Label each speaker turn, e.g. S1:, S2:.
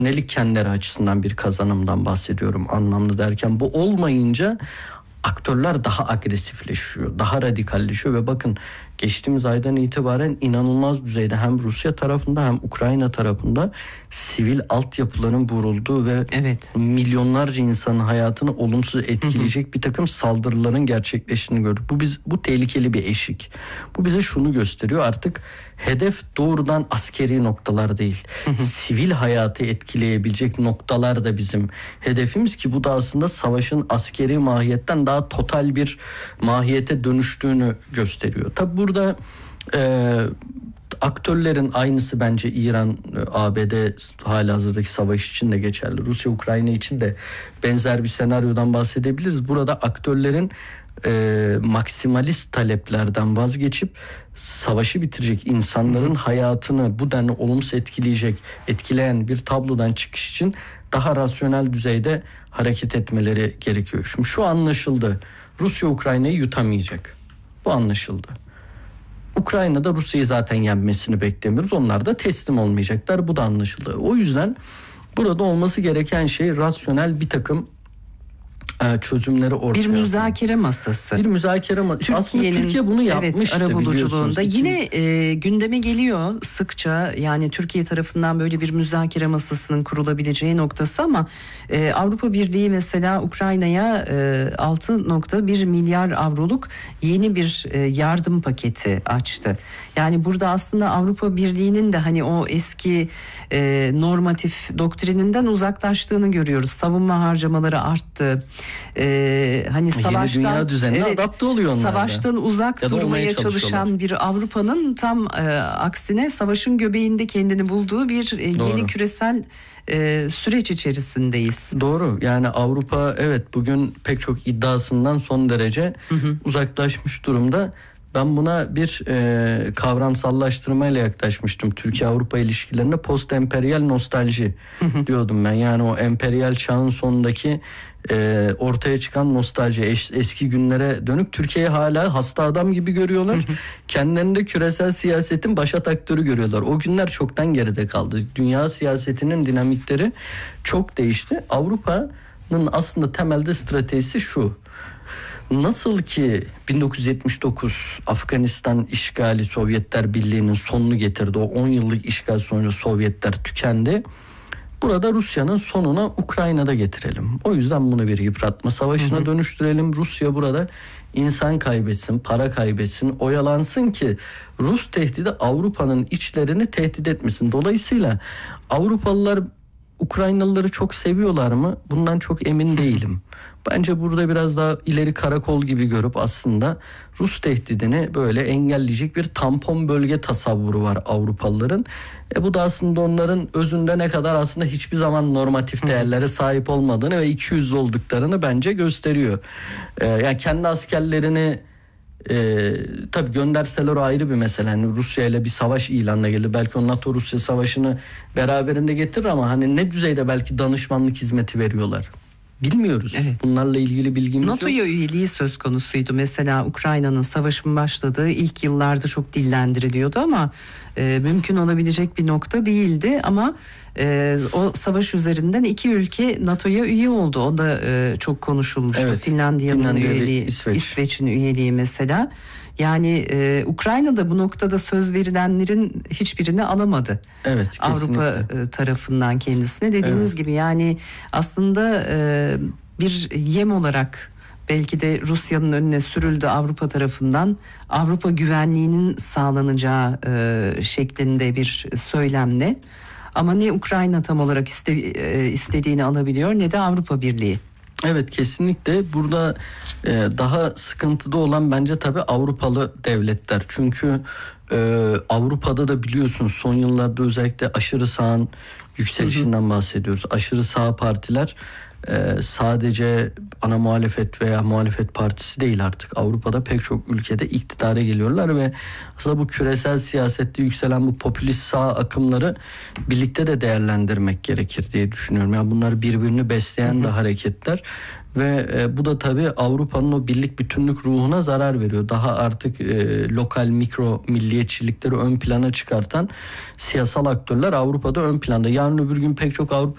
S1: nelik kendileri açısından bir kazanımdan bahsediyorum anlamlı derken. Bu olmayınca aktörler daha agresifleşiyor, daha radikalleşiyor ve bakın geçtiğimiz aydan itibaren inanılmaz düzeyde hem Rusya tarafında hem Ukrayna tarafında sivil altyapıların vurulduğu ve milyonlarca insanın hayatını olumsuz etkileyecek bir takım saldırıların gerçekleştiğini gördük. Bu tehlikeli bir eşik. Bu bize şunu gösteriyor, artık hedef doğrudan askeri noktalar değil. Sivil hayatı etkileyebilecek noktalar da bizim hedefimiz ki bu da aslında savaşın askeri mahiyetten daha total bir mahiyete dönüştüğünü gösteriyor. Tabi burada aktörlerin aynısı bence İran, ABD halihazırdaki savaş için de geçerli. Rusya, Ukrayna için de benzer bir senaryodan bahsedebiliriz. Burada aktörlerin maksimalist taleplerden vazgeçip savaşı bitirecek, insanların hayatını bu denli olumsuz etkileyen bir tablodan çıkış için daha rasyonel düzeyde hareket etmeleri gerekiyor. Şimdi şu anlaşıldı. Rusya Ukrayna'yı yutamayacak. Bu anlaşıldı. Ukrayna'da Rusya'yı zaten yenmesini beklemiyoruz. Onlar da teslim olmayacaklar. Bu da anlaşıldı. O yüzden burada olması gereken şey rasyonel bir takım çözümleri ortaya.
S2: Bir müzakere masası.
S1: Bir müzakere masası. Aslında Türkiye bunu yapmıştı,
S2: arabuluculuğunda. Yine gündeme geliyor sıkça, yani Türkiye tarafından böyle bir müzakere masasının kurulabileceği noktası, ama Avrupa Birliği mesela Ukrayna'ya 6.1 milyar avroluk yeni bir yardım paketi açtı. Yani burada aslında Avrupa Birliği'nin de hani o eski normatif doktrininden uzaklaştığını görüyoruz. Savunma harcamaları arttı. Hani savaştan,
S1: dünya düzenine adapte oluyor onlar.
S2: Savaştan uzak durmaya çalışan bir Avrupa'nın tam aksine savaşın göbeğinde kendini bulduğu bir yeni küresel süreç içerisindeyiz.
S1: Doğru. Yani Avrupa bugün pek çok iddiasından son derece uzaklaşmış durumda. Ben buna bir kavramsallaştırmayla yaklaşmıştım. Türkiye-Avrupa ilişkilerine post-emperyal nostalji diyordum ben. Yani o emperyal çağın sonundaki ortaya çıkan nostalji, eski günlere dönük. Türkiye'yi hala hasta adam gibi görüyorlar. Kendilerinde küresel siyasetin başat aktörü görüyorlar. O günler çoktan geride kaldı. Dünya siyasetinin dinamikleri çok değişti. Avrupa'nın aslında temelde stratejisi şu: nasıl ki 1979 Afganistan işgali Sovyetler Birliği'nin sonunu getirdi. O 10 yıllık işgal sonucu Sovyetler tükendi. Burada Rusya'nın sonuna Ukrayna'da getirelim. O yüzden bunu bir yıpratma savaşına dönüştürelim. Rusya burada insan kaybetsin, para kaybetsin, oyalansın ki Rus tehdidi Avrupa'nın içlerini tehdit etmesin. Dolayısıyla Avrupalılar Ukraynalıları çok seviyorlar mı? Bundan çok emin değilim. Bence burada biraz daha ileri karakol gibi görüp aslında Rus tehdidini böyle engelleyecek bir tampon bölge tasavvuru var Avrupalıların. Bu da aslında onların özünde ne kadar aslında hiçbir zaman normatif değerlere sahip olmadığını ve ikiyüzlü olduklarını bence gösteriyor. Yani kendi askerlerini tabii gönderseler o ayrı bir mesele. Yani Rusya ile bir savaş ilanına gelir. Belki o NATO-Rusya savaşını beraberinde getirir ama hani ne düzeyde belki danışmanlık hizmeti veriyorlar bilmiyoruz. Bunlarla ilgili bilgimiz yok.
S2: NATO'ya üyeliği söz konusuydu. Mesela Ukrayna'nın savaşın başladığı ilk yıllarda çok dillendiriliyordu ama mümkün olabilecek bir nokta değildi. Ama o savaş üzerinden iki ülke NATO'ya üye oldu. O da çok konuşulmuştu. Finlandiya'nın üyeliği, İsveç'in üyeliği mesela. Yani Ukrayna'da bu noktada söz verilenlerin hiçbirini alamadı. Avrupa tarafından kendisine. Dediğiniz gibi yani aslında bir yem olarak belki de Rusya'nın önüne sürüldü Avrupa tarafından. Avrupa güvenliğinin sağlanacağı şeklinde bir söylemle. Ama ne Ukrayna tam olarak istediğini alabiliyor ne de Avrupa Birliği.
S1: Evet, kesinlikle burada daha sıkıntıda olan bence tabii Avrupalı devletler. Çünkü Avrupa'da da biliyorsunuz son yıllarda özellikle aşırı sağın yükselişinden bahsediyoruz. Aşırı sağ partiler sadece ana muhalefet veya muhalefet partisi değil, artık Avrupa'da pek çok ülkede iktidara geliyorlar ve aslında bu küresel siyasette yükselen bu popülist sağ akımları birlikte de değerlendirmek gerekir diye düşünüyorum. Yani bunlar birbirini besleyen de hareketler ve bu da tabii Avrupa'nın o birlik bütünlük ruhuna zarar veriyor. Daha artık lokal mikro milliyetçilikleri ön plana çıkartan siyasal aktörler Avrupa'da ön planda. Yarın öbür gün pek çok Avrupa